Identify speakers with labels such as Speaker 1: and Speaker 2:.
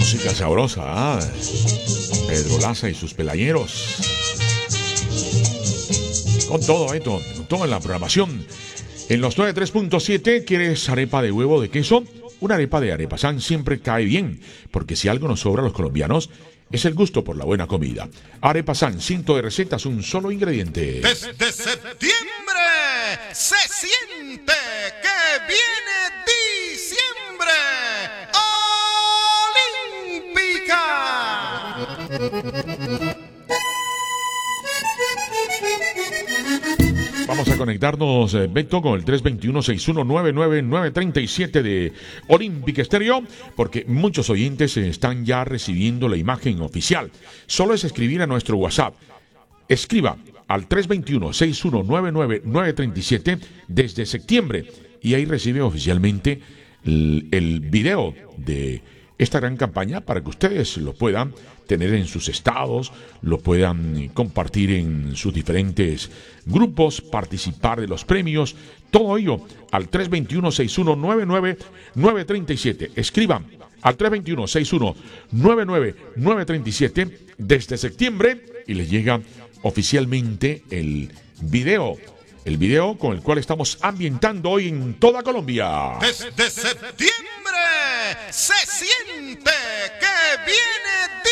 Speaker 1: Música sabrosa, ¿ah? Pedro Laza y sus pelayeros. Con todo esto, con toda la programación. En los 93.7, ¿quieres arepa de huevo de queso? Una arepa de Arepasán siempre cae bien, porque si algo nos sobra a los colombianos, es el gusto por la buena comida. Arepasán, 100 de recetas, un solo ingrediente.
Speaker 2: Desde septiembre se siente que viene diciembre. Olímpica.
Speaker 1: Vamos a conectarnos, Beto, con el 321-6199937 de Olímpica Estéreo, porque muchos oyentes están ya recibiendo la imagen oficial. Solo es escribir a nuestro WhatsApp. Escriba al 321-6199937 desde septiembre y ahí recibe oficialmente el video de esta gran campaña para que ustedes lo puedan tener en sus estados, lo puedan compartir en sus diferentes grupos, participar de los premios, todo ello al 321-6199937. Escriban al 321-6199937 desde septiembre y les llega oficialmente el video con el cual estamos ambientando hoy en toda Colombia.
Speaker 2: Desde septiembre se siente que viene